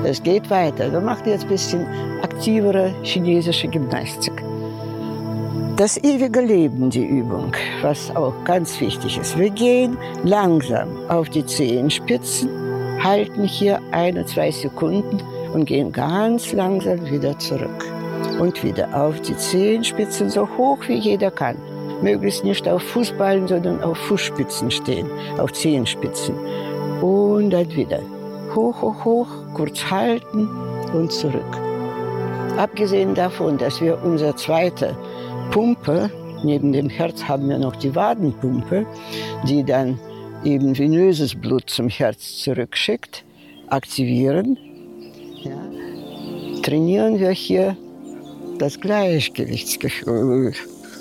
Es geht weiter. Wir machen jetzt ein bisschen aktivere chinesische Gymnastik. Das ewige Leben, die Übung, was auch ganz wichtig ist. Wir gehen langsam auf die Zehenspitzen, halten hier 1-2 Sekunden und gehen ganz langsam wieder zurück. Und wieder auf die Zehenspitzen, so hoch wie jeder kann. Möglichst nicht auf Fußballen, sondern auf Fußspitzen stehen, auf Zehenspitzen. Und dann wieder hoch, hoch, hoch, kurz halten und zurück. Abgesehen davon, dass wir unsere zweite Pumpe, neben dem Herz haben wir noch die Wadenpumpe, die dann eben venöses Blut zum Herz zurückschickt, aktivieren, ja, trainieren wir hier das Gleichgewichtsgefühl.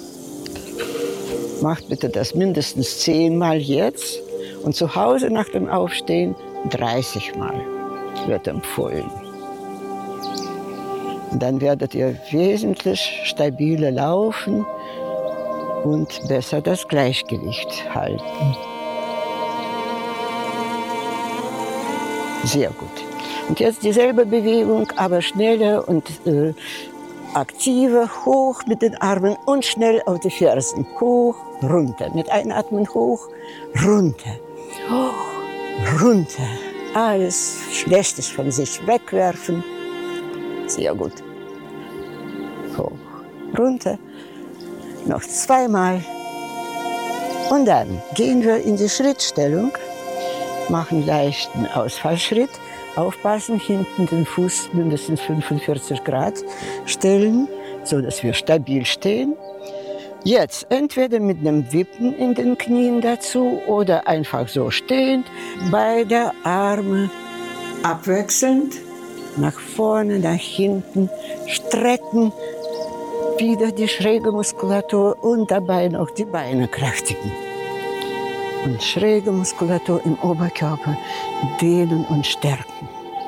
Macht bitte das mindestens 10 Mal jetzt und zu Hause nach dem Aufstehen 30 Mal wird empfohlen. Und dann werdet ihr wesentlich stabiler laufen und besser das Gleichgewicht halten. Sehr gut. Und jetzt dieselbe Bewegung, aber schneller und aktiver. Hoch mit den Armen und schnell auf die Fersen. Hoch, runter. Mit Einatmen hoch, runter. Hoch, runter. Alles Schlechtes von sich wegwerfen. Sehr gut. Hoch, runter. Noch 2 Mal. Und dann gehen wir in die Schrittstellung. Machen leichten Ausfallschritt. Aufpassen, hinten den Fuß mindestens 45 Grad stellen, sodass wir stabil stehen. Jetzt entweder mit einem Wippen in den Knien dazu oder einfach so stehend. Beide Arme abwechselnd, nach vorne, nach hinten, strecken, wieder die schräge Muskulatur und dabei noch die Beine kräftigen. Und schräge Muskulatur im Oberkörper dehnen und stärken.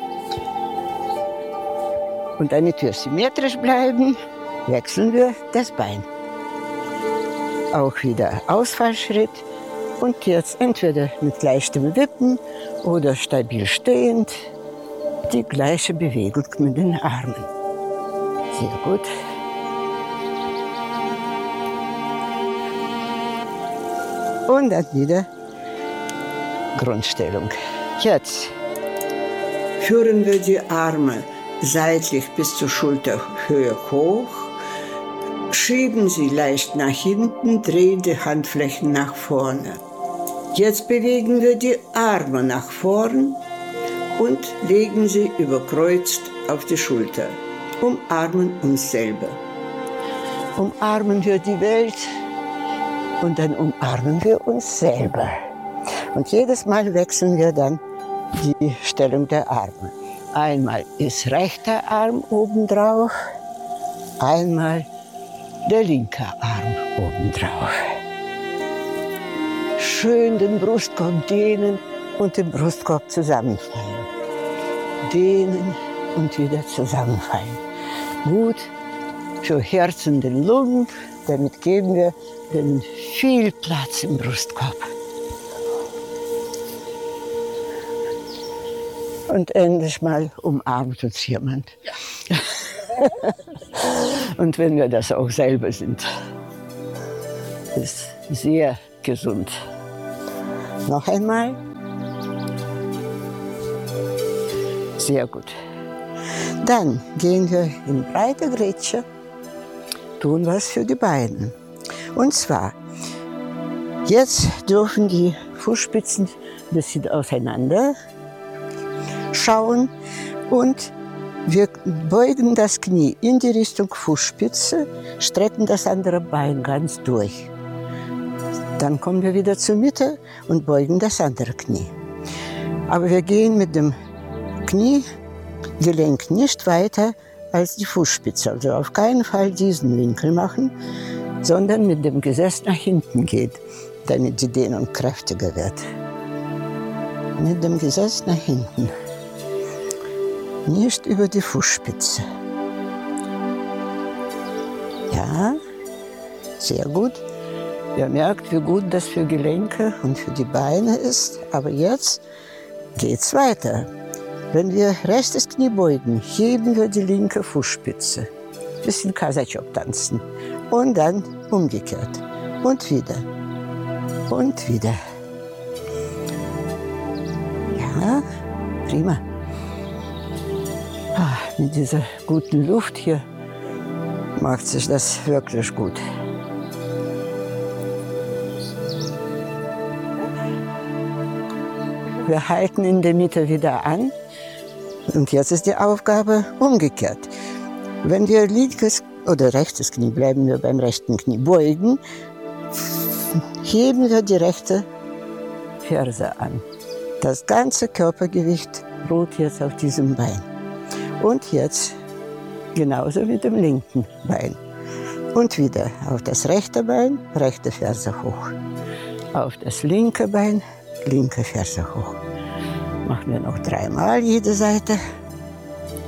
Und damit wir symmetrisch bleiben, wechseln wir das Bein. Auch wieder Ausfallschritt und jetzt entweder mit leichtem Wippen oder stabil stehend die gleiche Bewegung mit den Armen. Sehr gut. Und dann wieder Grundstellung. Jetzt führen wir die Arme seitlich bis zur Schulterhöhe hoch, schieben sie leicht nach hinten, drehen die Handflächen nach vorne. Jetzt bewegen wir die Arme nach vorn und legen sie überkreuzt auf die Schulter. Umarmen uns selber. Umarmen wir die Welt. Und dann umarmen wir uns selber. Und jedes Mal wechseln wir dann die Stellung der Arme. Einmal ist rechter Arm obendrauf, einmal der linke Arm obendrauf. Schön den Brustkorb dehnen und den Brustkorb zusammenfallen. Dehnen und wieder zusammenfallen. Gut für Herz und den Lungen. Damit geben wir denen viel Platz im Brustkorb. Und endlich mal umarmt uns jemand. Ja. Und wenn wir das auch selber sind, ist sehr gesund. Noch einmal. Sehr gut. Dann gehen wir in breite Grätsche. Tun was für die Beine. Und zwar, jetzt dürfen die Fußspitzen ein bisschen auseinander schauen und wir beugen das Knie in die Richtung Fußspitze, strecken das andere Bein ganz durch. Dann kommen wir wieder zur Mitte und beugen das andere Knie. Aber wir gehen mit dem Kniegelenk nicht weiter als die Fußspitze. Also auf keinen Fall diesen Winkel machen, sondern mit dem Gesäß nach hinten geht, damit die Dehnung kräftiger wird. Mit dem Gesäß nach hinten. Nicht über die Fußspitze. Ja, sehr gut. Ihr merkt, wie gut das für Gelenke und für die Beine ist. Aber jetzt geht's weiter. Wenn wir rechtes Knie beugen, heben wir die linke Fußspitze. Bisschen Kasachok tanzen. Und dann umgekehrt. Und wieder. Und wieder. Ja, prima. Mit dieser guten Luft hier macht sich das wirklich gut. Wir halten in der Mitte wieder an. Und jetzt ist die Aufgabe umgekehrt. Wenn wir linkes oder rechtes Knie, bleiben wir beim rechten Knie, beugen, heben wir die rechte Ferse an. Das ganze Körpergewicht ruht jetzt auf diesem Bein. Und jetzt genauso mit dem linken Bein. Und wieder auf das rechte Bein, rechte Ferse hoch. Auf das linke Bein, linke Ferse hoch. Machen wir noch 3-mal jede Seite.